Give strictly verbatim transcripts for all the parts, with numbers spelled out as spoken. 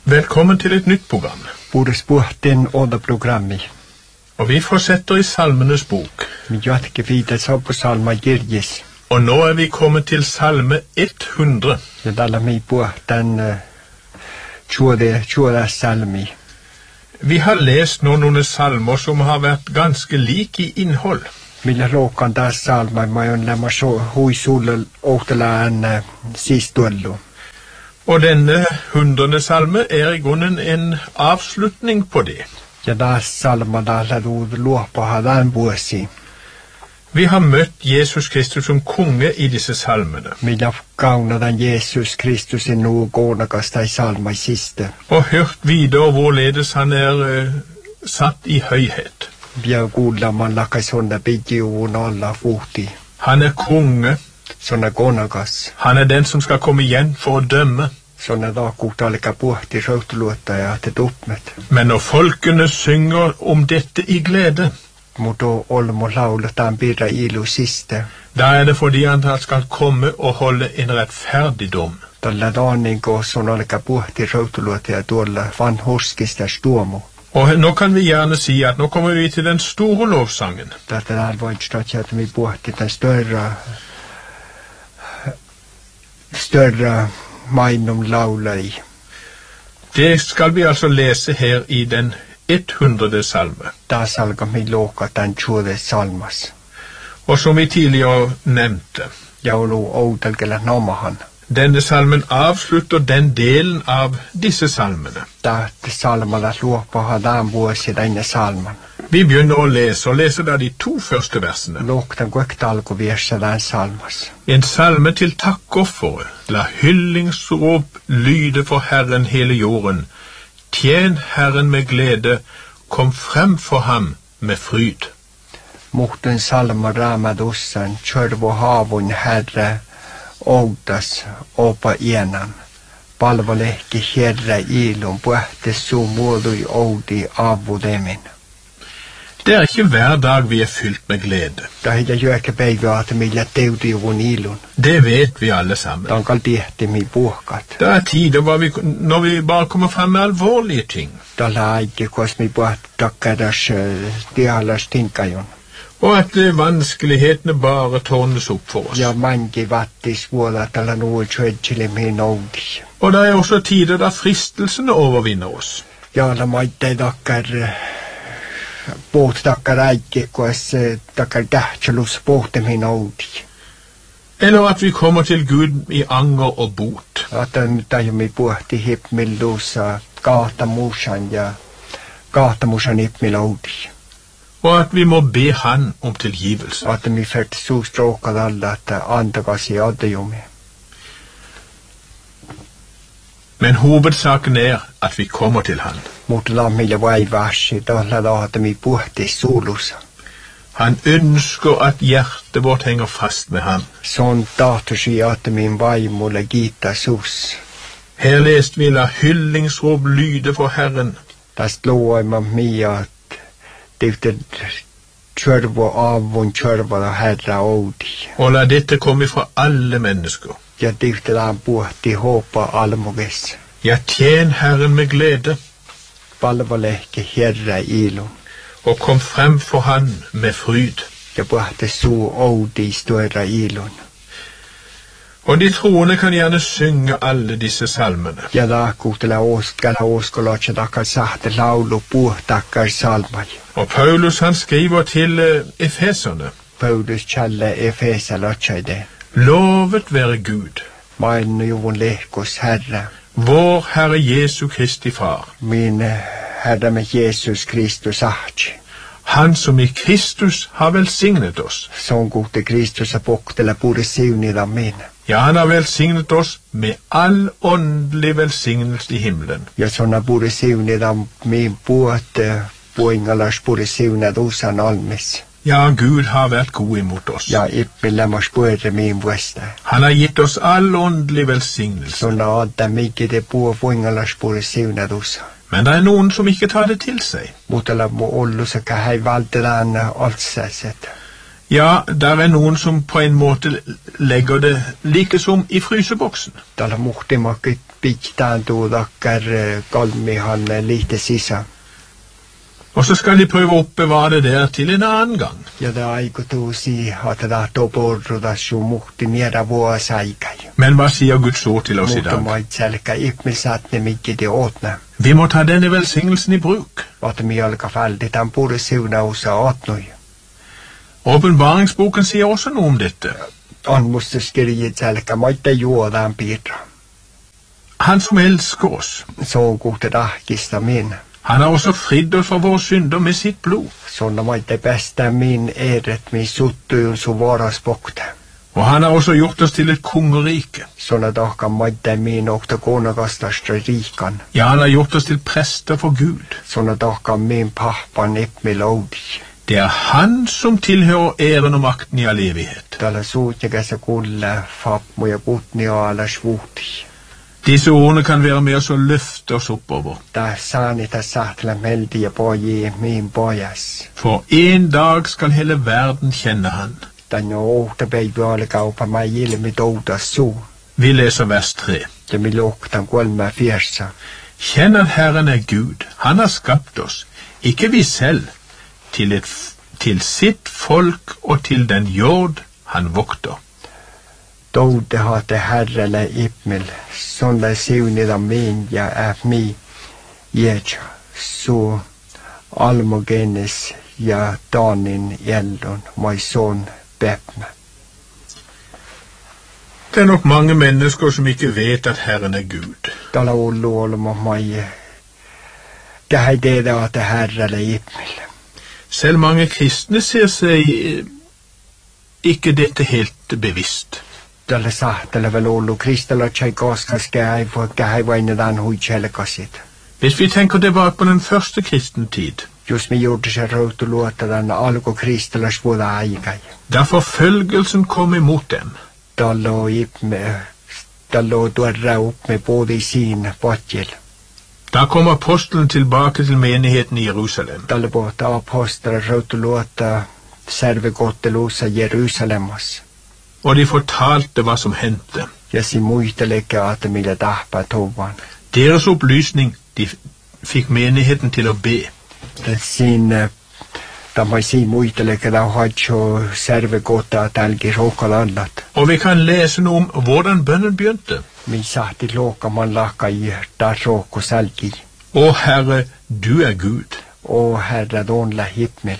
Velkommen til et nytt program. Uudispuhteen oda-programmi. Og vi fortsetter i Salmenes bok. Vi jatker videre på salma Jirgis. Og nå er vi kommet til salme hundre. Ja tällä mi puhtaan uh, tjuode tjuode salmi. Vi har lest nå noen salmer som har vært ganske like i innhold. Millä loukan taas salma, mä on lämmä so hui sulle ohtelaan uh, sistullu. Og denne hundrede salme er i grunnen en avslutning på det. Ja taas salma taas luopaha tämän vuosi. Vi har møtt Jesus Kristus som konge i disse salmene. Millä kaunataan Jesus Kristus i nu koonakasta i salma i siste. Og hørt videre hvorledes han er uh, satt i høyhet. Ja kuulla man lakai sonna pidiuun alla fuhti. Han er konge. Sonna koonakas. Han er den som skal komme igjen for å dømme. Sonna takuutta alkaa puhti rautuluotta ja te tupmet. Men når folkene synger om dette i glede, mutta olmo lauletaan pirra ilu siste. da er det fordi han skal komme og holde en rettferdig dom. Tällä daaninko sun alkaa puhti rautuluotta ja tuolla vanhurskista stuomu. Og nå kan vi gjerne si at nå kommer vi til den store lovsangen. Tätä där voidstotja, että mi puhti den större större mainum laulai. Det skal vi altså lese her i den hundrede salme. Taas alkaa mi luokka tämän tjuode salmas. Og som vi tidligere nevnte, Ja olu outelkellä nomahan. denne salmen avslutter den delen av disse salmene. Tää salmalla luopaha tämän vuosi tänne salman. Vi begynner å lese, og leser da de to første versene. Luoktan kuekta alkuviessa tämän salmas. En salme til takkoffere. La hyllingsrop lyde for Herren hele jorden. Tjen Herren med glede. Kom frem for ham med fryd. Muhtun salma raamadussan, tjörvo haavun herre, outas opa ienan. Palvolehki herre ilun, puhte suu muodui oudi avudemin. Det er ikke hver dag vi er fylt med glede. Da hija jøke päivä at millä teudiuvun ilun. Det vet vi alle sammen. Tankal tihti mi puhkat. Det er tider hvor vi, når vi bare kommer frem med alvorlige ting. Tällä aike, kos mi puhat takkadas tialas tinkajun. Og at eh, vanskelighetene bare tårnes opp for oss. Ja manki vattis vuola tällä nuu tjödsili min oudi. Og det er også tider da fristelsene overvinner oss. Ja la maitte takkar puhut takkar aike, kos takkar tähtselus puhte min oudi. Eller at vi kommer til Gud i anger og bot. Että tajumi puhti hipmilluussa kaahtamuusan ja kaahtamuusan hipmiloudi. Og at vi må be han om tilgivelse. Että mi fert suustrookad alla, että antakasi adjumi. Men hovedsaken er at vi kommer til han. Mutta lammille vaivasi, tällä da, että mi puhti suulussa. Han ønsker at hjertet vårt henger fast med ham. Sån tahtosi, että min vaimulle kiittää sus. Her leste vi la hyllingsrop lyde for Herren. Tästä luoima mia, että tyhtä tjörvo avun tjörvoda herra oudi. Og la dette komme fra alle mennesker. Ja tyhtä tämän puhti håpa almugessa. Ja, tjen Herren med glede, Palvolehki herra ilun. og kom frem for han med fryd. Ja puhti suu oudi stuera ilun. Og de troende kan gjerne synge alle disse salmene. Ja takuutela oskala oskolocha takkar sahte laulu puhtakkar salmai. Og Paulus han skriver til eh, Efeserne: Paulus challe efesa lochaide. Lovet være Gud, Main juvun lehkos herra. vår Herre Jesu Kristi Far, Min herra med Jesus Kristus ahti. han som i Kristus har velsignet oss. Son kuutte Kristus apoktela puri siunida min. Ja, han har velsignet oss med all åndelig velsignelse i himmelen. Ja sonna puri siunida min puotte puingalas puri siunida usan almis. Ja, Gud har vært god imot oss. Ja ippilämas puere min vuesta. Han har gitt oss all åndelig velsignelse. Sonna adda mikide puo puingalas puri siunida usan. Men det er noen som ikke tar det til seg. Mutta la mu ollu sekä hei valtetaan altsäset. Ja, der er noen som på en måte legger det like som i fryseboksen. Tällä muhtimakki pitään tuodakkar kolmi han lite sisään. Og så skal de prøve å oppbevare det der til en annen gang. Ja det aikutusi että tahto porruta su muhti niera vuosaikai. Men hva sier Guds ord til oss i dag? Mutta maitselka ihmisatne mikki de åtne. Vi må ta denne velsignelsen i bruk. Että mi alka falditan pure siunausa åtnoi. Åpenbaringsboken sier også noe om dette. On musta skirjit selka maitta juodaan piirra. Han som elsker oss, Se on kuhte tahkista min. han har også fridd oss fra våre synder med sitt blod. Sonna maitte pestä min eret mi suttuun su varaspokte. Og han har også gjort oss til et kongerike. Sonna tahkan maitte min okta konakastastra riikan. Ja, han har gjort oss til prester for Gud. Sonna tahkan min pahpan ipmi laudi. Det er han som tilhører æren og makten i all evighet. Tällä suutjäkässä kulle fapmu ja kutni alas vuhti. Disse ordene kan være med oss og løfte oss oppover. Tää saani tää sahtla meldi ja poji min pojas. For en dag skal hele verden kjenne han. Tän jo ohta peivyalekaupa mä ilmi toutas suu. Vi leser vers tre. Ja mi luktan kolme fjersa. Kjenn at Herren er Gud. Han har skapt oss, ikke vi selv, til, et, til sitt folk og til den jord han vokter. Toude hate herrelle ipmil. Sonne siunida min ja äf mi jeja. Su almogenes ja danin jellon mai son bepme. Det er nok mange mennesker som ikke vet at Herren er Gud. Tällä ullu olma mai. Tähän tehdä hate herrelle ipmil. Selv mange kristne ser seg eh, ikke dette helt bevisst. Tällä sahtele vel ullu kristalla tjaikoskas käy voi käy vain dan hui chelkasit. Hvis vi tenker tilbake på den første kristentid, Jos mi gjorde se rautu luota dan alko kristallas vuoda aikai. da forfølgelsen kom imot dem, Tällä ipme. Tällä tuoda uppme både siinä potjel. da kom apostelen tilbake til menigheten i Jerusalem. Tällä pohta apostla rautu luota servekotteluussa Jerusalemas. Og de fortalte hva som hendte. Ja si muisteleke at millä tahpa tovan. Deres opplysning, de fikk menigheten til å be. Siinä tämä si muisteleke da hacho servekotta tälki rokalallat. Og vi kan lese noe om hvordan bønnen begynte. Mi sahti lokaman lakai ta roko sälki. Å Herre, du er Gud. O herra donla himmel.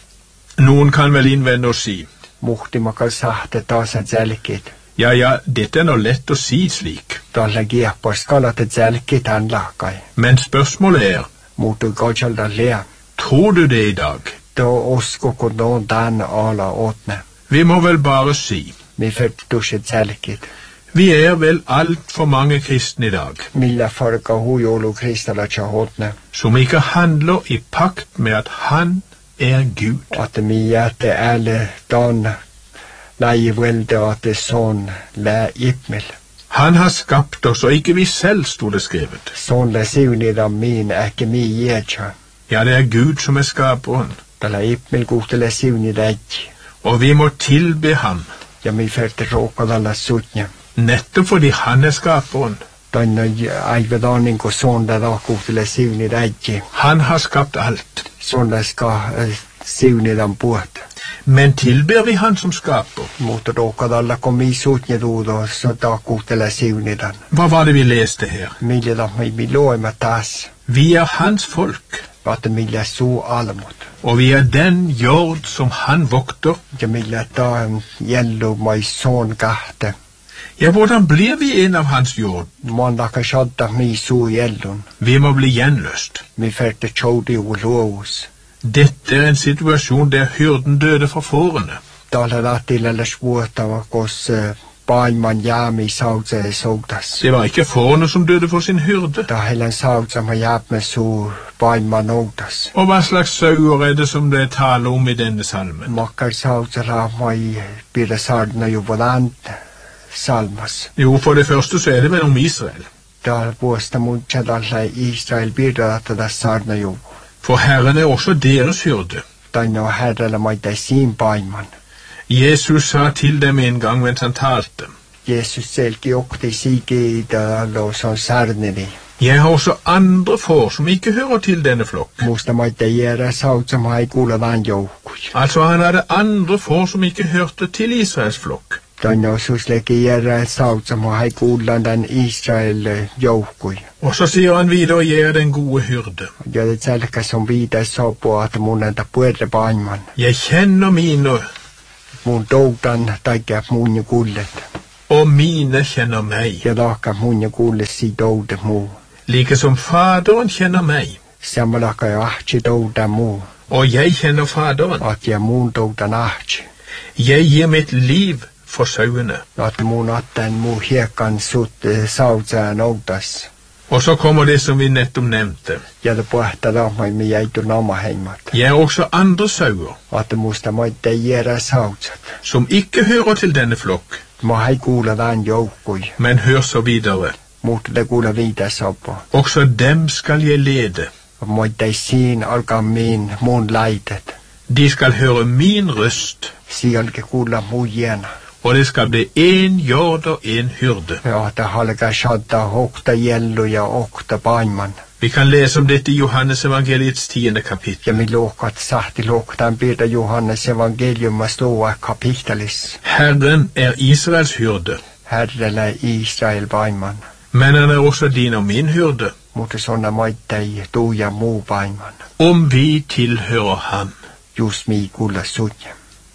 Noen kan vel innvende og si, Muhtimaka sahte taasa sälkit. ja, ja, dette er nå lett å si slik. Tällä kieppas kalate sälkit hän lakai. Men spørsmålet er, Muutu kajalda lea. tror du det i dag? To osko kun don dan ala åtne. Vi må vel bare si, Mi fyrtuset sälkit. vi er vel alt for mange kristne i dag, Millä farka huijolu kristalla tjahotne. som ikke handler i pakt med at han er Gud. Att mi jätte äle dan lai velde att det son lä ipmel. Han har skapt oss, og ikke vi selv, stod det skrevet. Son lä siunida min äkke mi jeja. Ja, det er Gud som er skaperen, Tällä ipmel kuhtele siunida äkki. og vi må tilbe ham, Ja mi fyrte råkadalla sutnja. nettopp fordi han er skaperen. Tänne aivedanin kun son lä da kuhtele siunida äkki. Han har skapt alt. Son lä ska siunidan puhta. Men tilber vi han som skaper? Mutta råkadalla kun mi sutnja tuudo så da kuhtele siunidan. Hva var det vi leste her? Millä da mi mi loima taas. Vi er hans folk, Att millä suu almut. og vi er den jord som han vokter. Ja millä taan jellu mai son kahte. Ja, hvordan blir vi en av hans jord? Mondaka shadda mi suu jellun. Vi må bli gjenløst. Mi ferte chodi u luovus. Dette er en situasjon der hyrden døde for fårene. Täällä ratilalla svuotava, kos paimman jäämi sautse soutas. Det var ikke fårene som døde for sin hyrde. Tähälän sautsama jäämme suu paimman outas. Og hva slags sauer er det som det er tale om i denne salmen? Makkar sautsala mai pidä sarna ju volant salmas. Jo, for det første så er det vel om Israel. Täällä vuosta muntsadalla Israel pidä tätä sarna ju. For Herren er også deres hyrde. Tänne herralla mai tai siin paimman. Jesus sa til dem en gang mens han talte, Jesus selki okti sige da lo son sarneri. Jeg har også andre får som ikke hører til denne flokk. Musta maita gjøre saut som har gula van joukkuj. Altså han hadde andre får som ikke hørte til Israels flokk. Danno susleke gjøre saut som har gula den Israel joukkuj. Og så sier han videre, jeg er den gode hyrde. Ja det selka som videre så på at mun enda puerre bainman. Jeg kjenner mine. Mun doudan taikka mun gullet. Og mine kjenner meg. Ja laka mun gullet si doude mu. Like som Faderen kjenner meg. Samma laka ja ahti douda mu. Og jeg kjenner Faderen. At ja mun doudan ahti. Jeg gir mitt liv for sauene. At mun atten mu hiekan sut sautsään outas. Og så kommer det som vi nettopp nevnte. Ja det puhta lamai mi jäitu namaheimat. Jeg er også andre sauer. At musta maita gjøre sautsat. Som ikke hører til denne flokk. Ma hai kuulla vähän joukkui. Men hør så videre. Mutta det kuulla vidare soppa. Også dem skal jeg lede. Maita siin alkaa min mun laitet. De skal høre min røst. Sielke kuulla mun jena. Og det skal bli en jord og en hyrde. Ja, det halka shadda okta jellu ja okta paimman. Vi kan lese om dette i Johannes evangeliets tiende kapittel. Ja mi luokat sahti luoktaan piirtä Johannes evangeliumma stoa kapitelis. Herren er Israels hyrde. Herrellä Israel paimman. Men han er også din og min hyrde. Mutta sonna maittai tuu ja muu paimman. Om vi tilhører ham. Just mi kuulla sunja.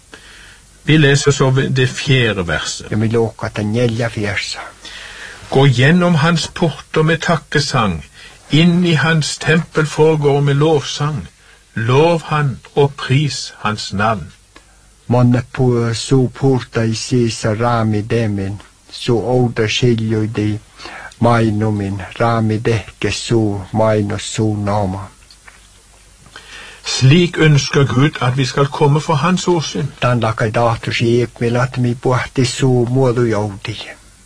Vi leser så det fjerde verset. Ja mi luokat neljä versa. Gå gjennom hans porter med takkesang. Inn i hans tempel foregår med lovsang. Lov han og pris hans navn. Manne på så porta i sisa rami demin. Så ouda skiljudi mainumin. Rami dehke så mainos så nama. Slik ønsker Gud at vi skal komme for hans åsyn. Dan lakai datus i ekmil at mi puhti så muodu joudi.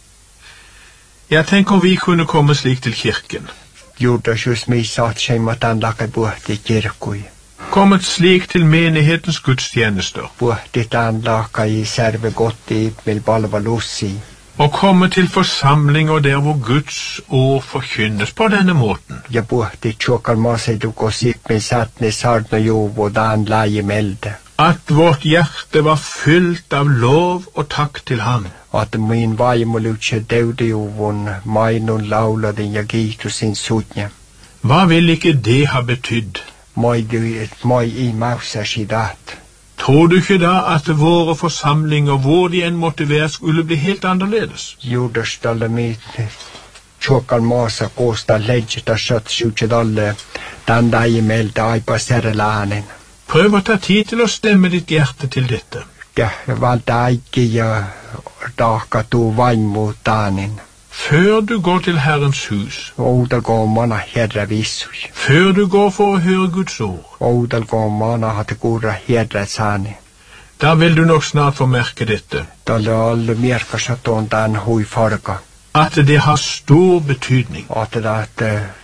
Jeg tenker vi kunne komme slik til kirken. Judas just mi saat seima dan lakai puhti kirkui. Kommet slik til menighetens gudstjenester. Puhti dan lakai serve gotti ekmil palvelussi. Og komme til forsamlinger der hvor Guds ord forkynnes på denne måten. Ja puhti tjokal maseduko sikmin satne sarna jovo dan laie melde. At vårt hjerte var fylt av lov og takk til ham. At min vaimolutse deudejuvun mainun lauladin ja kiitusin sutja. Hva vil ikke det ha betydd? Moi et moi i mausasi dat. Tror du ikke da at våre forsamlinger, hvor de enn måtte være, skulle bli helt annerledes? Judas dalle mit tjokal masa kosta legita sat sutjedalle dan daie melde aipa serelaanen. Prøv å ta tid til å stemme ditt hjerte til dette. Ja, valta ikke ja daka tu vaimu taanin. Før du går til Herrens hus. Oudal går mana herra vissui. Før du går for å høre Guds ord. Oudal går mana hatte kurra herra sani. Da vil du nok snart få merke dette. Dalle alle merkasatoon dan hui farga. At det har stor betydning. At det at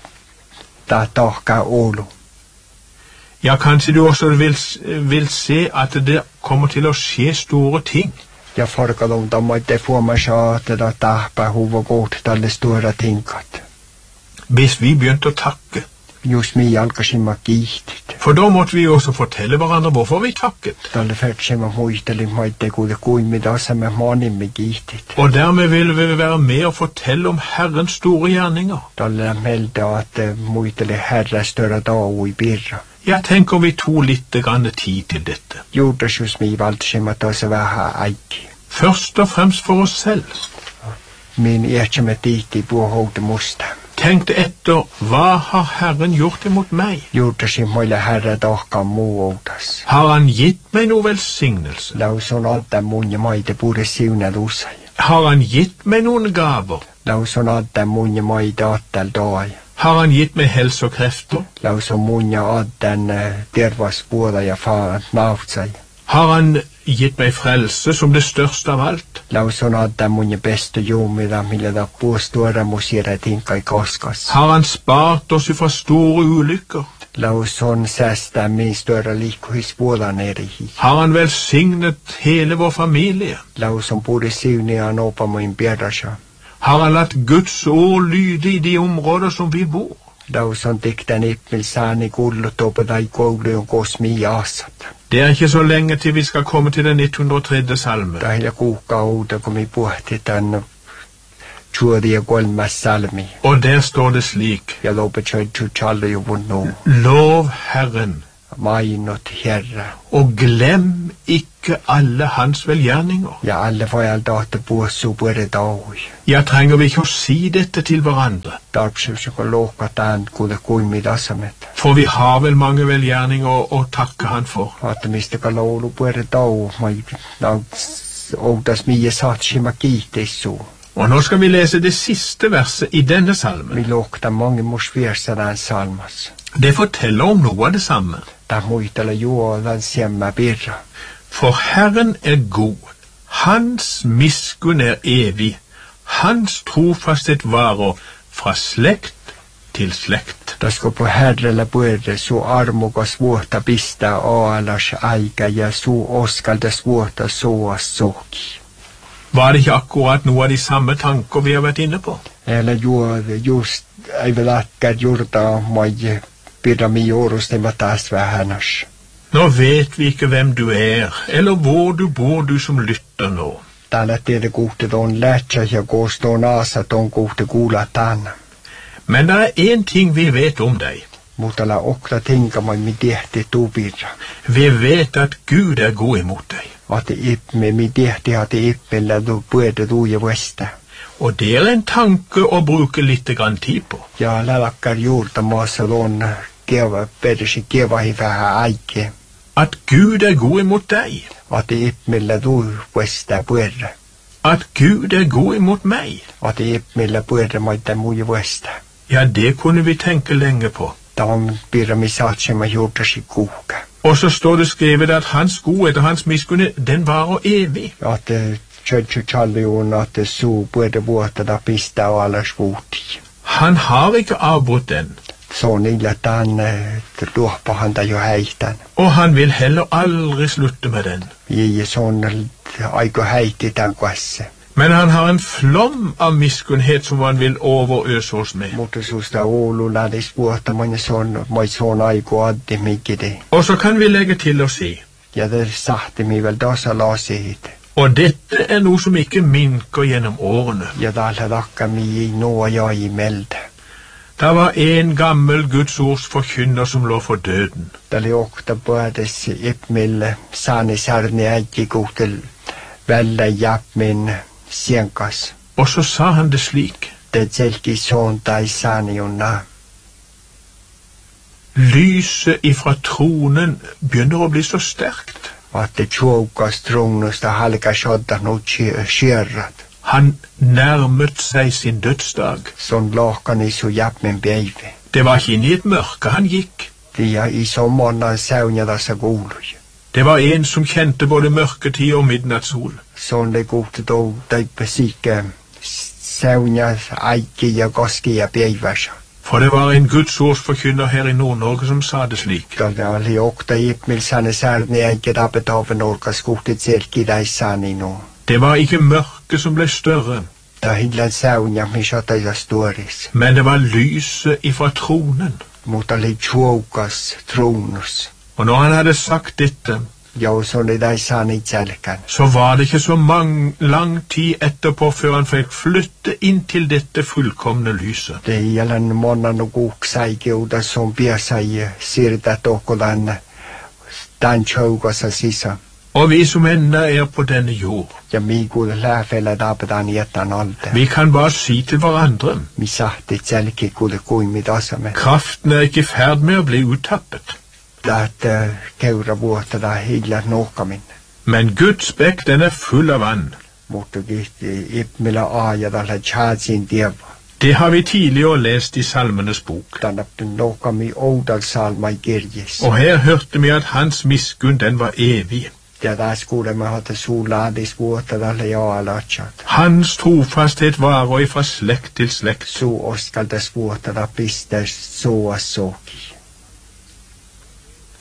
da taka olu. Ja, kanskje du også vil, vil se at det kommer til å skje store ting. Ja farga de da maite fuoma sa at det tahpa huva godt dalle stora tinkat. Hvis vi begynte å takke. Just mi alkasimme kiihtit. For da måtte vi også fortelle hverandre hvorfor vi takket. Dalle färtsemme muisteli maite kuule kuin mitä asemme maanimme kiihtit. Og dermed ville vi være med og fortelle om Herrens store gjerninger. Dalle melde at muisteli herra større dag i birra. Jeg tenker vi tog litt grann tid til dette. Judas just mi valgte at det var eik. Først og fremst for oss selv. Min ikke med dit i bohode musta. Tenkte etter, hva har Herren gjort imot meg? Judas i mulle herre daka muotas. Har han gitt meg noe velsignelse? Lausun adda munje maite pure siunad usai. Har han gitt meg noen gaver? Lausun adda munje maite attal dai. Har han gitt meg helse og krefter? Lausun munje addan tervaspuola ja fa nautsai. Har han gitt meg frelse som det største av alt? Lausun addan munje beste jomida mille da puostua musira tinkai koskas. Har han spart oss fra store ulykker? La oss sånn säästä min större likhuisvuolan erihi. Har han velsignet hele vår familie? La oss on både siunia nopa min pierrasja. Har han latt Guds ord lyde i de områder som vi bor? La oss on dikten ippmil saani kullut opedai koulu on kosmi asat. Det er ikke så lenge til vi skal komme til den ett hundre og tredje salme. Da hila kuukauda kun mi puhti tän tjuodia kolmas salmi. Og der står det slik: Ja lope tjöid tjutjallu jo vunnu. Lov Herren, Mainot herra. og glem ikke alle hans velgjerninger. Ja alle får jeg data på så bare dag. Ja, trenger vi ikke å si dette til hverandre? Darpsøv så kan låka tän kuule kuin mida samet. For vi har vel mange velgjerninger å takke han for. Att mistä kan laulu bare dag. Mai oudas mie saat shima kiitissu. Og nå skal vi lese det siste verset i denne salmen. Vi låkta mange mosversa den salmas. Det forteller om noe av det samme. Da muitella juolan siemma birra. For Herren er god, hans miskunn er evig, hans trofasthet varer fra slekt til slekt. Da ska på herrella börre så armogas vuota pistää aalas aika ja så oskaldas vuota soa soki. Var det ikke akkurat noe av de samme tanker vi har vært inne på? Eller juo just ei vel akkar jurta mai birra mi juorusti mä taas vähänas. Nå vet vi ikke hvem du er, eller hvor du bor, du som lytter nå. Täällä tiedä kuhti ton lähtsä ja kooston aasa ton kuhti kuulla tänä. Men det er en ting vi vet om deg. Mutta la okta tinkamai mi tehti tupirra. Vi vet at Gud er god imot deg. At ippe mi tehti at ippellä du puede tuja vesta. Og det er en tanke å bruke litt grann tid på. Ja lälakkar juurta maassa ton keva persi kevahi vähän aike. At Gud er god imot deg. At ippellä tu vesta puerra. At Gud er god imot meg. At ippellä puerra maita mui vesta. Ja, det kunne vi tenke lenge på. Tam pirra mi saatsema juurtasi kuuka. Og så står det skrevet at hans godhet og hans miskunn, den varer evig. At tjötjö tjallion at su puerra vuota da pistää alas vuuti. Han har ikke avbrutt den. Så niillä tämän luopahan tai jo häihtän. Og han vil heller aldri slutte med den. Ja se on aika häitti tämän kanssa. Men han har en flom av miskunnhet som han vil overøse oss med. Mutta susta Oulu lähdis vuotta, mutta se on, moi se on aika addi mikide. Og så kan vi legge til å si. Ja det sahti mi vel tasa lasit. Og dette er noe som ikke minker gjennom årene. Ja täällä takka mi i noa ja i melde. Det var en gammel Guds ords forkynner som lå for døden. Det oli okta pödes ippmille saani särni äikki kuhtel vällä jäpmin sienkas. Og så sa han det slik. Det selki sån tai saani unna. Lyset ifra tronen begynner å bli så sterkt. At det tjoukas tronnusta halka shodda no skjerrat. Han nærmet seg sin dødsdag. Sånn lakan i så jäpmen beive. Det var ikke inn i et mørke han gikk. Det er i sommeren saunja dessa goluj. Det var en som kjente både mørketid og midnattssol. Sånn det gode då de besike saunja eike ja koski ja beivasa. For det var en Guds ords forkynner her i Nord-Norge som sa det slik. Da det oli okta ippmil sanne særne eike dabetaven orkas kuhtit selki daisani no. Det var ikke mørket som ble større. Da hillan saunja mi shota ja storis. Men det var lyset ifra tronen. Mutta oli tjoukas tronus. Og når han hadde sagt dette, ja, sånn det daisani tjelkan. Så var det ikke så mang, lang tid etterpå før han fikk flytte inn til dette fullkomne lyset. Det gjelder måneden og uksaike, og det som blir seg sirda tokkolan den tjoukas sisa. Og vi som ennå er på denne jord, ja mi kuule läfellä tapetaan jätän alta. vi kan bare si til hverandre. Mi sahti tjelki kuule kuin mi tasamme. Kraften er ikke i ferd med å bli uttappet. That uh, keura vuotta da hilla nokamin. Men Guds bekk, den er full av vann. Mutta kihti ippmillä aaja tällä tjäätsin tieva. Det har vi tidligere lest i Salmenes bok. Tänne nokami oudal salma i kirjes. Og her hørte vi at hans miskunn, den var evig. Ja taas kuulemme hata suulaadis vuotta tällä jaalatsat. Hans trofasthet varer ifra slekt til slekt. Suu oskaltas vuotta da pistes soa soki.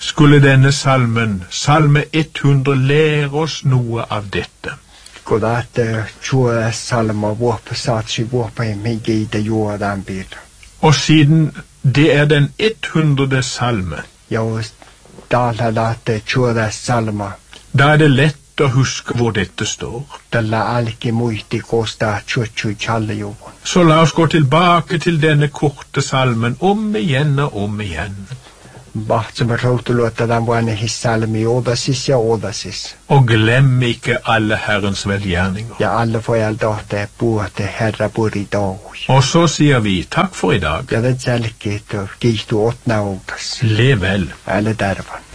skulle denne salmen, salme hundre, lære oss noe av dette. Kodat chua salma våpe satsi våpe migi de jordan bil. Og siden det er den hundrede salme, Jo dala late chua salma. da er det lett å huske hvor dette står. Dalla alki muiti kosta chuchu challe jobon. Så la oss gå tilbake til denne korte salmen om igjen og om igjen. Baht som rotulota dan vane his salmi odasis ja odasis. Og glem ikke alle Herrens velgjerninger. Ja alle foreldate boate herra bor i dag. Og så sier vi takk for i dag. Ja det zelkit og gistu åtna odas. Lev vel. Alle dervan.